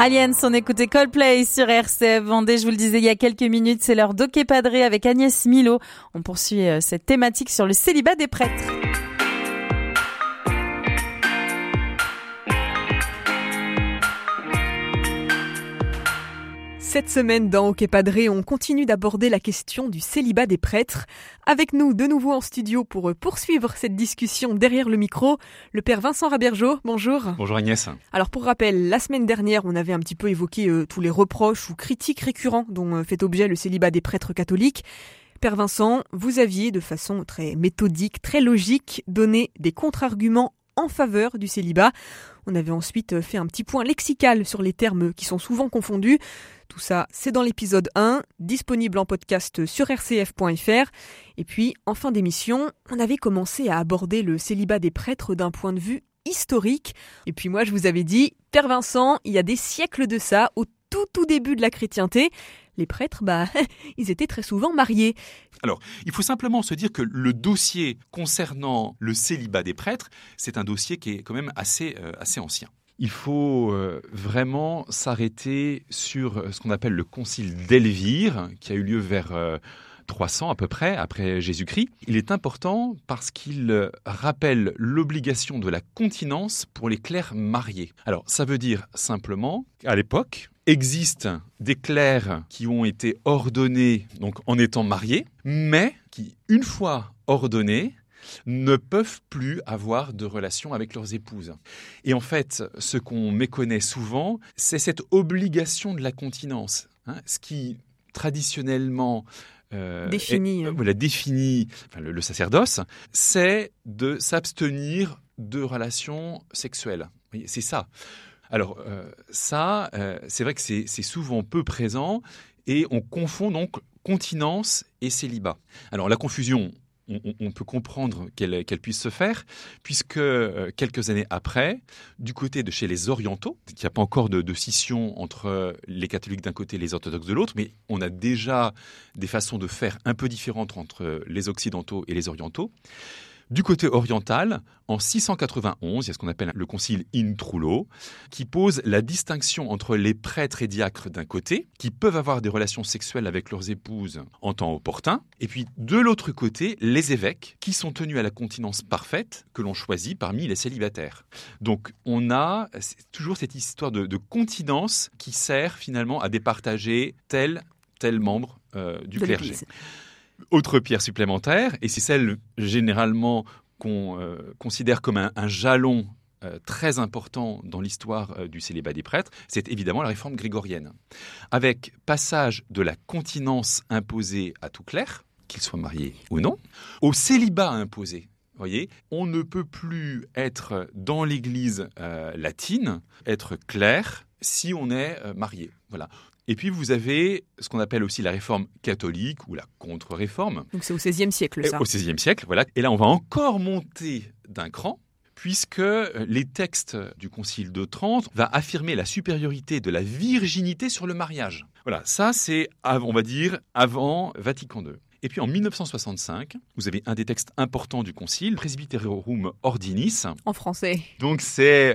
Aliens, on écoutait Coldplay sur RCF Vendée. Je vous le disais il y a quelques minutes, c'est l'heure d'Ok Padré avec Agnès Milo. On poursuit cette thématique sur le célibat des prêtres. Cette semaine dans Ok Padré, on continue d'aborder la question du célibat des prêtres. Avec nous de nouveau en studio pour poursuivre cette discussion derrière le micro, le père Vincent Rabergeau, bonjour. Bonjour Agnès. Alors pour rappel, la semaine dernière, on avait un petit peu évoqué tous les reproches ou critiques récurrents dont fait objet le célibat des prêtres catholiques. Père Vincent, vous aviez de façon très méthodique, très logique, donné des contre-arguments en faveur du célibat. On avait ensuite fait un petit point lexical sur les termes qui sont souvent confondus. Tout ça, c'est dans l'épisode 1, disponible en podcast sur rcf.fr. Et puis, en fin d'émission, on avait commencé à aborder le célibat des prêtres d'un point de vue historique. Et puis moi, je vous avais dit, Père Vincent, il y a des siècles de ça, au tout début de la chrétienté, les prêtres, ils étaient très souvent mariés. Alors, il faut simplement se dire que le dossier concernant le célibat des prêtres, c'est un dossier qui est quand même assez ancien. Il faut vraiment s'arrêter sur ce qu'on appelle le concile d'Elvire, qui a eu lieu vers 300 à peu près, après Jésus-Christ. Il est important parce qu'il rappelle l'obligation de la continence pour les clercs mariés. Alors, ça veut dire simplement qu'à l'époque, existent des clercs qui ont été ordonnés donc en étant mariés, mais qui, une fois ordonnés, ne peuvent plus avoir de relation avec leurs épouses. Et en fait, ce qu'on méconnaît souvent, c'est cette obligation de la continence, ce qui traditionnellement définit le sacerdoce, c'est de s'abstenir de relations sexuelles. C'est ça. Alors c'est vrai que c'est souvent peu présent et on confond donc continence et célibat. Alors la confusion, on peut comprendre qu'elle puisse se faire, puisque quelques années après, du côté de chez les orientaux, il n'y a pas encore de scission entre les catholiques d'un côté et les orthodoxes de l'autre, mais on a déjà des façons de faire un peu différentes entre les occidentaux et les orientaux. Du côté oriental, en 691, il y a ce qu'on appelle le concile in Trullo, qui pose la distinction entre les prêtres et diacres d'un côté, qui peuvent avoir des relations sexuelles avec leurs épouses en temps opportun, et puis de l'autre côté, les évêques, qui sont tenus à la continence parfaite, que l'on choisit parmi les célibataires. Donc on a toujours cette histoire de continence qui sert finalement à départager tel membre du clergé. L'Église. Autre pierre supplémentaire, et c'est celle généralement qu'on considère comme un jalon très important dans l'histoire du célibat des prêtres, c'est évidemment la réforme grégorienne. Avec passage de la continence imposée à tout clerc, qu'il soit marié ou non, au célibat imposé. Voyez, on ne peut plus être dans l'église latine, être clerc, si on est marié. Voilà. Et puis vous avez ce qu'on appelle aussi la réforme catholique ou la contre-réforme. Donc c'est au XVIe siècle ça. Au XVIe siècle, voilà. Et là on va encore monter d'un cran, puisque les textes du Concile de Trente vont affirmer la supériorité de la virginité sur le mariage. Voilà, ça c'est, on va dire, avant Vatican II. Et puis en 1965, vous avez un des textes importants du Concile, Presbyterorum Ordinis. En français. Donc c'est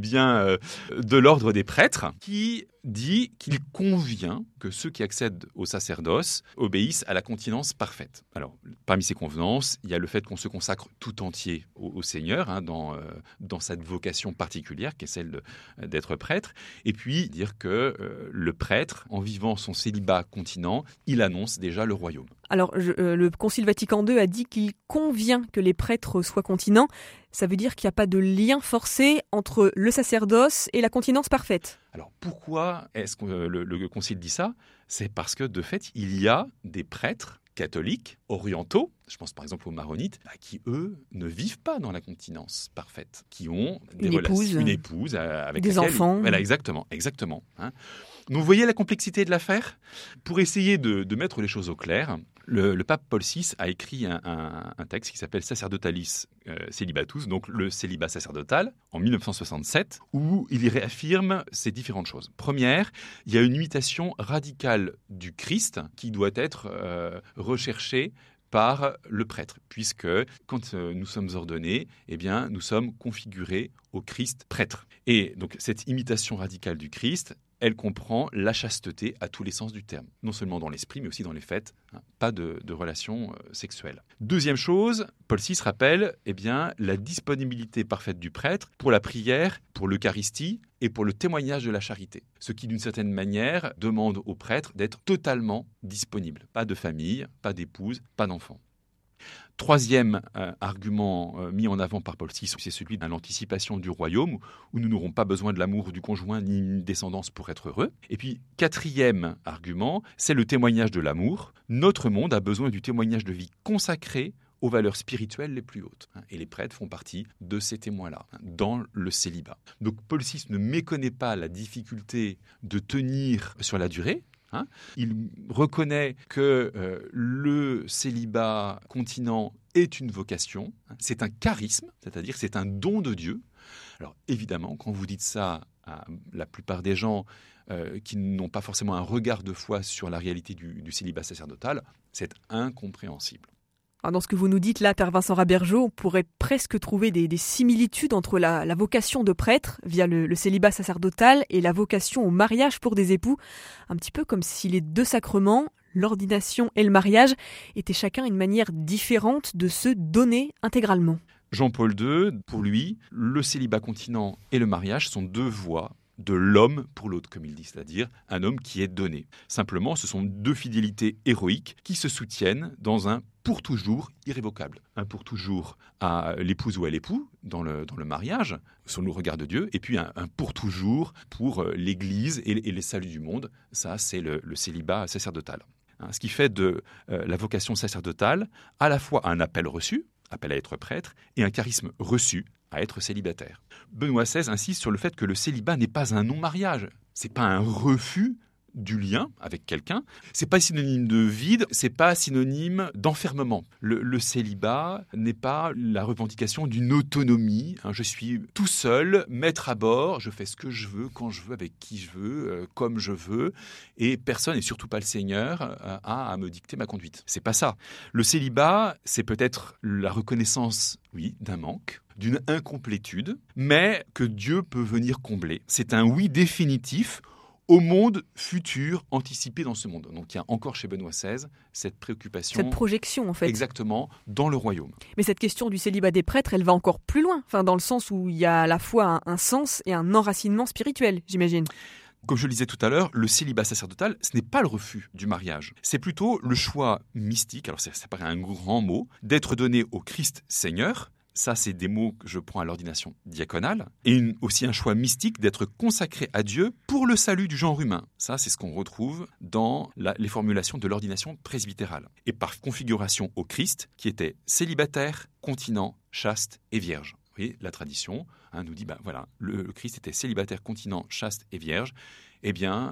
de l'ordre des prêtres qui dit qu'il convient que ceux qui accèdent au sacerdoce obéissent à la continence parfaite. Alors, parmi ces convenances, il y a le fait qu'on se consacre tout entier au Seigneur, dans cette vocation particulière qui est celle d'être prêtre, et puis dire que le prêtre, en vivant son célibat continent, il annonce déjà le royaume. Alors, le Concile Vatican II a dit qu'il convient que les prêtres soient continents. Ça veut dire qu'il n'y a pas de lien forcé entre le sacerdoce et la continence parfaite. Alors, pourquoi est-ce que le Concile dit ça ? C'est parce que, de fait, il y a des prêtres catholiques, orientaux, je pense par exemple aux maronites, qui, eux, ne vivent pas dans la continence parfaite, qui ont une épouse avec des enfants. Voilà, exactement. Donc, vous voyez la complexité de l'affaire ? Pour essayer de mettre les choses au clair, le pape Paul VI a écrit un texte qui s'appelle Sacerdotalis Celibatus, donc le célibat sacerdotal, en 1967, où il y réaffirme ces différentes choses. Première, il y a une imitation radicale du Christ qui doit être recherchée par le prêtre, puisque quand nous sommes ordonnés, nous sommes configurés au Christ prêtre. Et donc cette imitation radicale du Christ, elle comprend la chasteté à tous les sens du terme, non seulement dans l'esprit, mais aussi dans les faits, pas de relations sexuelles. Deuxième chose, Paul VI rappelle la disponibilité parfaite du prêtre pour la prière, pour l'Eucharistie et pour le témoignage de la charité. Ce qui, d'une certaine manière, demande au prêtre d'être totalement disponible. Pas de famille, pas d'épouse, pas d'enfant. Troisième argument mis en avant par Paul VI, c'est celui de l'anticipation du royaume, où nous n'aurons pas besoin de l'amour du conjoint ni une descendance pour être heureux. Et puis, quatrième argument, c'est le témoignage de l'amour. Notre monde a besoin du témoignage de vie consacré aux valeurs spirituelles les plus hautes. Et les prêtres font partie de ces témoins-là, dans le célibat. Donc Paul VI ne méconnaît pas la difficulté de tenir sur la durée. Il reconnaît que le célibat continent est une vocation, c'est un charisme, c'est-à-dire c'est un don de Dieu. Alors évidemment, quand vous dites ça à la plupart des gens qui n'ont pas forcément un regard de foi sur la réalité du célibat sacerdotal, c'est incompréhensible. Alors dans ce que vous nous dites là, Père Vincent Rabergeau, on pourrait presque trouver des similitudes entre la vocation de prêtre via le célibat sacerdotal et la vocation au mariage pour des époux, un petit peu comme si les deux sacrements, l'ordination et le mariage, étaient chacun une manière différente de se donner intégralement. Jean-Paul II, pour lui, le célibat continent et le mariage sont deux voies de l'homme pour l'autre, comme il dit, c'est-à-dire un homme qui est donné. Simplement, ce sont deux fidélités héroïques qui se soutiennent dans un pour toujours irrévocable. Un pour toujours à l'épouse ou à l'époux dans le mariage, sur le regard de Dieu, et puis un pour toujours pour l'Église et les saluts du monde. Ça, c'est le célibat sacerdotal. Ce qui fait de la vocation sacerdotale à la fois un appel reçu, appel à être prêtre, et un charisme reçu, à être célibataire. Benoît XVI insiste sur le fait que le célibat n'est pas un non-mariage. C'est pas un refus du lien avec quelqu'un. C'est pas synonyme de vide, c'est pas synonyme d'enfermement. Le célibat n'est pas la revendication d'une autonomie. Je suis tout seul, maître à bord, je fais ce que je veux, quand je veux, avec qui je veux, comme je veux, et personne, et surtout pas le Seigneur, a à me dicter ma conduite. C'est pas ça. Le célibat, c'est peut-être la reconnaissance, oui, d'un manque, d'une incomplétude, mais que Dieu peut venir combler. C'est un oui définitif au monde futur anticipé dans ce monde. Donc il y a encore chez Benoît XVI cette préoccupation. Cette projection en fait. Exactement, dans le royaume. Mais cette question du célibat des prêtres, elle va encore plus loin, dans le sens où il y a à la fois un sens et un enracinement spirituel, j'imagine. Comme je le disais tout à l'heure, le célibat sacerdotal, ce n'est pas le refus du mariage. C'est plutôt le choix mystique, alors ça paraît un grand mot, d'être donné au Christ Seigneur. Ça, c'est des mots que je prends à l'ordination diaconale. Et aussi un choix mystique d'être consacré à Dieu pour le salut du genre humain. Ça, c'est ce qu'on retrouve dans les formulations de l'ordination presbytérale. Et par configuration au Christ, qui était célibataire, continent, chaste et vierge. Vous voyez, la tradition nous dit, le Christ était célibataire, continent, chaste et vierge. Eh bien,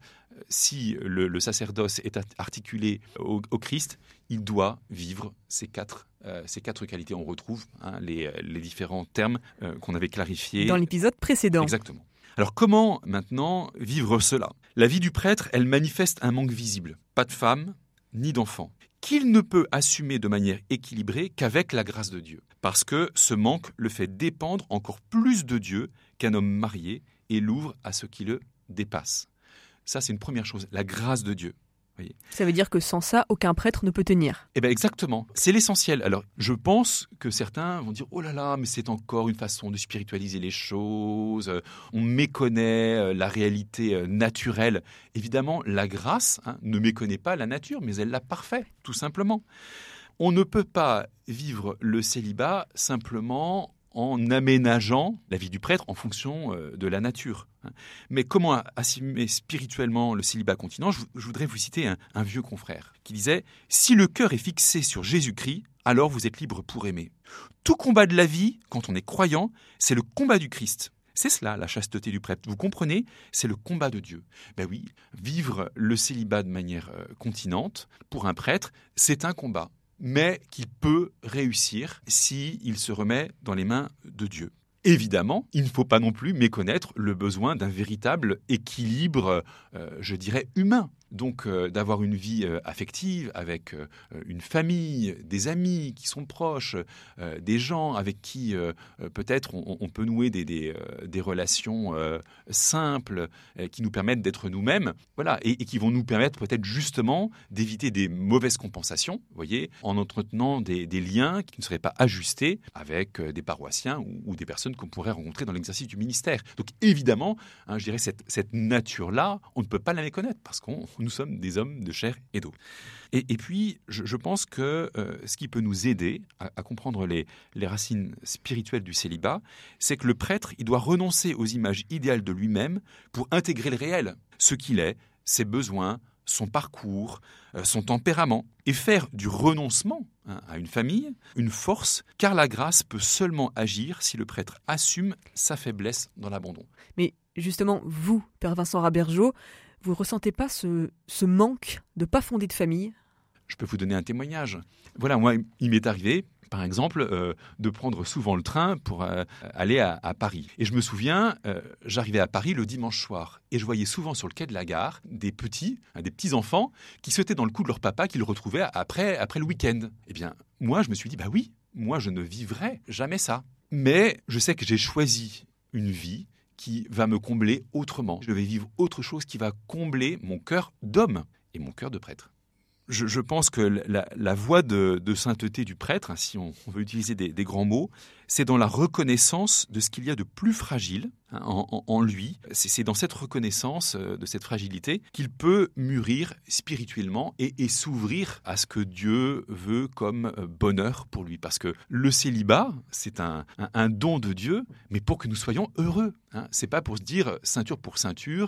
si le sacerdoce est articulé au Christ, il doit vivre ces quatre qualités. On retrouve les différents termes qu'on avait clarifiés dans l'épisode précédent. Exactement. Alors comment maintenant vivre cela ? La vie du prêtre, elle manifeste un manque visible. Pas de femme, ni d'enfant, qu'il ne peut assumer de manière équilibrée qu'avec la grâce de Dieu. Parce que ce manque le fait dépendre encore plus de Dieu qu'un homme marié et l'ouvre à ce qui le dépasse. Ça, c'est une première chose, la grâce de Dieu. Voyez. Ça veut dire que sans ça, aucun prêtre ne peut tenir. Eh bien, exactement. C'est l'essentiel. Alors, je pense que certains vont dire « Oh là là, mais c'est encore une façon de spiritualiser les choses. On méconnaît la réalité naturelle. » Évidemment, la grâce ne méconnaît pas la nature, mais elle l'a parfait, tout simplement. On ne peut pas vivre le célibat simplement en aménageant la vie du prêtre en fonction de la nature. Mais comment assumer spirituellement le célibat continent ? Je voudrais vous citer un vieux confrère qui disait « Si le cœur est fixé sur Jésus-Christ, alors vous êtes libre pour aimer. Tout combat de la vie, quand on est croyant, c'est le combat du Christ. » C'est cela, la chasteté du prêtre. Vous comprenez ? C'est le combat de Dieu. Ben oui, vivre le célibat de manière continente, pour un prêtre, c'est un combat, mais qu'il peut réussir s'il se remet dans les mains de Dieu. Évidemment, il ne faut pas non plus méconnaître le besoin d'un véritable équilibre, je dirais, humain. donc d'avoir une vie affective avec une famille, des amis qui sont proches, des gens avec qui peut-être on peut nouer des relations simples qui nous permettent d'être nous-mêmes, voilà, et qui vont nous permettre peut-être justement d'éviter des mauvaises compensations, vous voyez, en entretenant des liens qui ne seraient pas ajustés avec des paroissiens ou des personnes qu'on pourrait rencontrer dans l'exercice du ministère. Donc évidemment, je dirais cette nature-là, on ne peut pas la méconnaître parce que nous sommes des hommes de chair et d'eau. Et puis, je pense que ce qui peut nous aider à comprendre les racines spirituelles du célibat, c'est que le prêtre, il doit renoncer aux images idéales de lui-même pour intégrer le réel, ce qu'il est, ses besoins, son parcours, son tempérament, et faire du renoncement à une famille une force, car la grâce peut seulement agir si le prêtre assume sa faiblesse dans l'abandon. Mais justement, vous, Père Vincent Rabergeau, vous ne ressentez pas ce manque de ne pas fonder de famille ? Je peux vous donner un témoignage. Voilà, moi, il m'est arrivé, par exemple, de prendre souvent le train pour aller à Paris. Et je me souviens, j'arrivais à Paris le dimanche soir et je voyais souvent sur le quai de la gare des petits-enfants qui sautaient dans le cou de leur papa qu'ils retrouvaient après le week-end. Eh bien, moi, je me suis dit, bah oui, moi, je ne vivrai jamais ça. Mais je sais que j'ai choisi une vie qui va me combler autrement. Je vais vivre autre chose qui va combler mon cœur d'homme et mon cœur de prêtre. Je pense que la voie de sainteté du prêtre, si on veut utiliser des grands mots, c'est dans la reconnaissance de ce qu'il y a de plus fragile en lui. C'est dans cette reconnaissance de cette fragilité qu'il peut mûrir spirituellement et s'ouvrir à ce que Dieu veut comme bonheur pour lui. Parce que le célibat, c'est un don de Dieu, mais pour que nous soyons heureux. C'est pas pour se dire ceinture pour ceinture.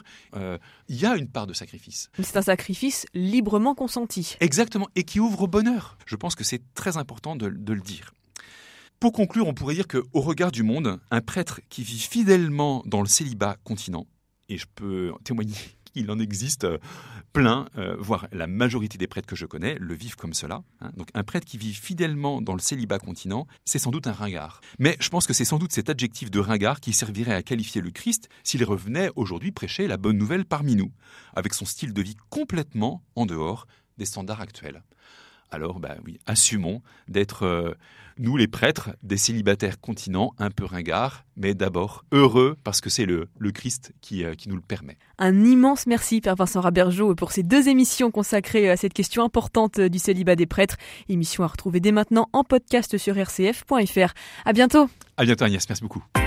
Il y a une part de sacrifice. C'est un sacrifice librement consenti. Exactement, et qui ouvre au bonheur. Je pense que c'est très important de le dire. Pour conclure, on pourrait dire qu'au regard du monde, un prêtre qui vit fidèlement dans le célibat continent, et je peux témoigner qu'il en existe plein, voire la majorité des prêtres que je connais le vivent comme cela. Donc un prêtre qui vit fidèlement dans le célibat continent, c'est sans doute un ringard. Mais je pense que c'est sans doute cet adjectif de ringard qui servirait à qualifier le Christ s'il revenait aujourd'hui prêcher la bonne nouvelle parmi nous, avec son style de vie complètement en dehors des standards actuels. Alors, oui, assumons d'être, nous les prêtres, des célibataires continents, un peu ringards, mais d'abord heureux parce que c'est le Christ qui nous le permet. Un immense merci, Père Vincent Rabergeau, pour ces 2 émissions consacrées à cette question importante du célibat des prêtres. Émission à retrouver dès maintenant en podcast sur rcf.fr. À bientôt. À bientôt Agnès, merci beaucoup.